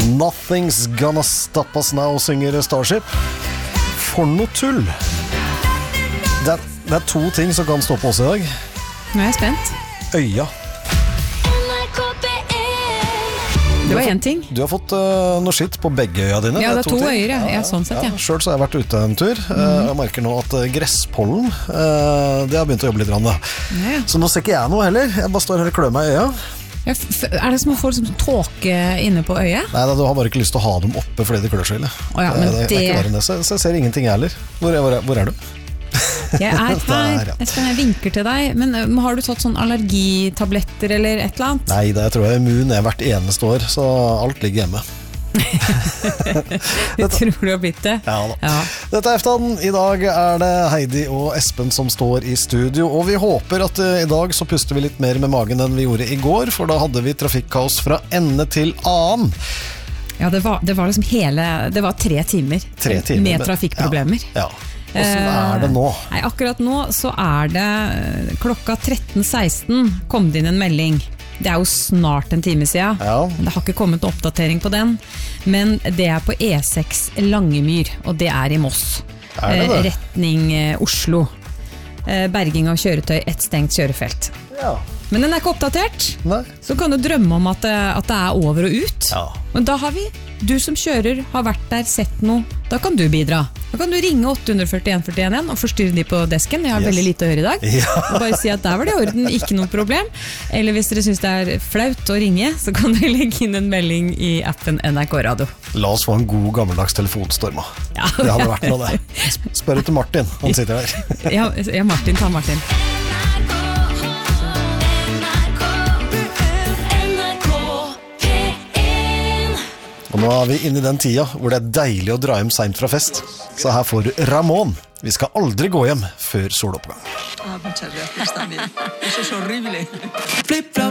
Nothing's gonna stop us now, synger Starship. For noe tull. Det er to ting som kan stoppe oss i dag. Nå er jeg spent. Øya. Det var en ting. Du har fått noe skitt på begge øya dine. Ja, det er to øyer, ja. Sånn sett, ja. Selv så har jeg vært ute en tur. Jeg merker nå at gresspollen, det har begynt å jobbe litt rann, da. Ja. Så nå ser ikke jeg noe heller. Jeg bare står her og klør meg i øya. Ja, er det som å få liksom tåke inne på øyet? Nei, du har bare ikke lyst til å ha dem oppe fordi det klør så ille. Ja, men det er ikke verre enn det, så jeg ser ingenting jeg heller. Hvor er du? Jeg er her. Jeg vinker til deg. Men har du tatt sånn allergitabletter eller et eller annet? Nei, jeg tror jeg er immun hvert eneste år, så alt ligger hjemme. Jeg tror du har blitt det. Ja. Dette er Eftan. I dag er det Heidi og Espen som står i studio, og vi håper at i dag så puster vi litt mer med magen enn vi gjorde i går, for da hadde vi trafikkaos fra ende til annen. Ja, det var liksom det var 3 timer, med trafikkproblemer. Ja. Hvordan er det nå? Nei, akkurat nå så er det klokka 13:16 kom det inn en melding. Det er jo snart en time siden. Ja. Det har ikke kommet noen oppdatering på den, men det er på E6 Langemyr, og det er i Moss. Retning Oslo. Berging av kjøretøy, et stengt kjørefelt. Ja. Men den er ikke oppdatert. Nei. Så kan du drømme om at det er over og ut. Ja. Men da har du som kjører har vært der, sett noe, da kan du bidra. Da kan du ringe 841 igjen og forstyrre de på desken. Jeg har veldig lite å høre i dag. Ja. Og bare si at der var det i orden, ikke noe problem. Eller hvis dere synes det er flaut å ringe, så kan du legge inn en melding i appen NRK Radio. La oss få en god gammeldags telefonstorm. Ja. Det hadde vært noe det. Spør ut til Martin, han sitter der. Ja, Martin, ta Martin. Og nå er vi inne i den tida hvor det er deilig å dra hjem sent fra fest. Så her får du Ramón. Vi skal aldri gå hjem før soloppgang. Muchas gracias también. Eso es horrible.